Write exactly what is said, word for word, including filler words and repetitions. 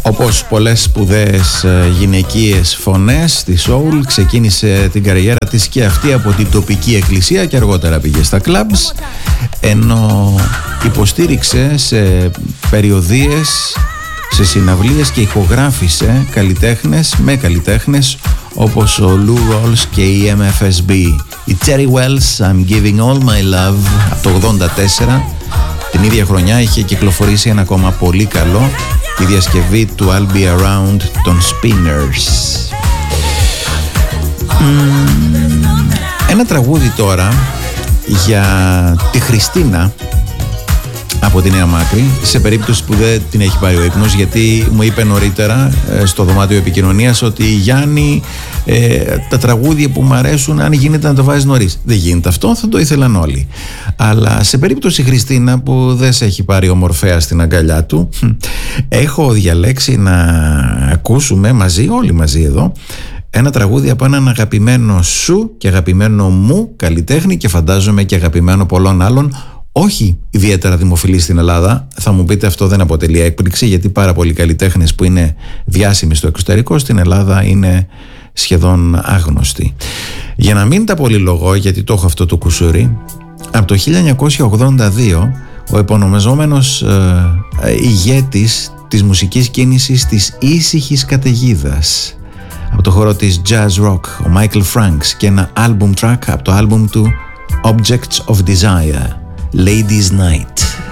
Όπως πολλές σπουδαίες γυναικείες φωνές στη soul, ξεκίνησε την καριέρα της και αυτή από την τοπική εκκλησία και αργότερα πήγε στα clubs, ενώ υποστήριξε σε περιοδίες, σε συναυλίες και ηχογράφησε καλλιτέχνες με καλλιτέχνες όπως ο Lou Rawls και η εμ εφ ες μπι. Η Terry Wells, I'm Giving All My Love, από το ογδόντα τέσσερα. Την ίδια χρονιά είχε κυκλοφορήσει ένα ακόμα πολύ καλό, τη διασκευή του I'll Be Around των Spinners. Mm, ένα τραγούδι τώρα για τη Χριστίνα από τη Νέα Μάκρη, σε περίπτωση που δεν την έχει πάρει ο ύπνος, γιατί μου είπε νωρίτερα στο δωμάτιο επικοινωνίας ότι Γιάννη, ε, τα τραγούδια που μου αρέσουν, αν γίνεται να το βάζεις νωρίς. Δεν γίνεται αυτό, θα το ήθελαν όλοι. Αλλά σε περίπτωση Χριστίνα που δεν σε έχει πάρει ο Μορφέας στην αγκαλιά του, έχω διαλέξει να ακούσουμε μαζί, όλοι μαζί εδώ, ένα τραγούδι από έναν αγαπημένο σου και αγαπημένο μου καλλιτέχνη και φαντάζομαι και αγαπημένο πολλών άλλων, όχι ιδιαίτερα δημοφιλή στην Ελλάδα. Θα μου πείτε αυτό δεν αποτελεί έκπληξη, γιατί πάρα πολλοί καλλιτέχνες που είναι διάσημοι στο εξωτερικό στην Ελλάδα είναι σχεδόν άγνωστοι. Για να μην τα πολυλογώ, γιατί το έχω αυτό το κουσούρι, από το χίλια εννιακόσια ογδόντα δύο ο επωνομαζόμενος ε, ε, ηγέτης της μουσικής κίνησης της ήσυχης καταιγίδας, από το χώρο της jazz rock, ο Michael Franks, και ένα album track από το album του Objects of Desire, Ladies Night.